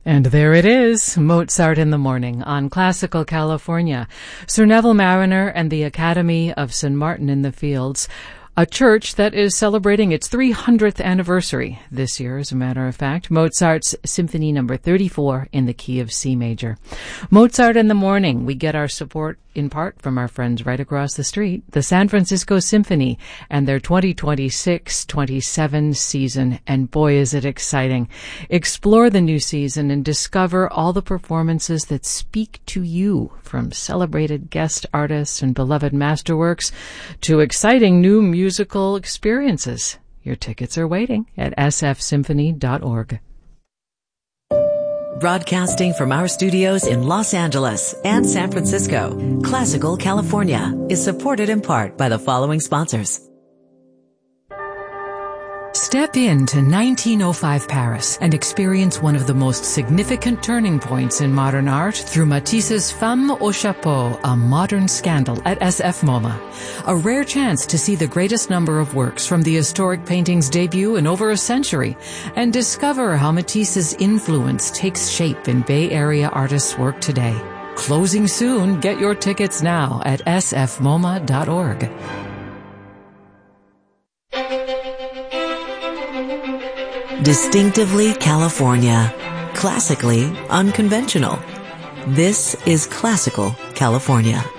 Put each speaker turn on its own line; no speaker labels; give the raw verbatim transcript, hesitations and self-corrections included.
And there it is, Mozart in the Morning on Classical California. Sir Neville Marriner and the Academy of Saint Martin in the Fields, a church that is celebrating its three hundredth anniversary this year, as a matter of fact. Mozart's Symphony Number thirty-four in the key of C major. Mozart in the Morning. We get our support in part from our friends right across the street, the San Francisco Symphony, and their twenty twenty-six twenty-seven season. And boy, is it exciting. Explore the new season and discover all the performances that speak to you, from celebrated guest artists and beloved masterworks to exciting new musical experiences. Your tickets are waiting at s f symphony dot org.
Broadcasting from our studios in Los Angeles and San Francisco, Classical California is supported in part by the following sponsors.
Step into nineteen oh five Paris and experience one of the most significant turning points in modern art through Matisse's Femme au Chapeau, a modern scandal at S F MoMA. A rare chance to see the greatest number of works from the historic painting's debut in over a century and discover how Matisse's influence takes shape in Bay Area artists' work today. Closing soon. Get your tickets now at s f moma dot org.
Distinctively California, classically unconventional. This is Classical California.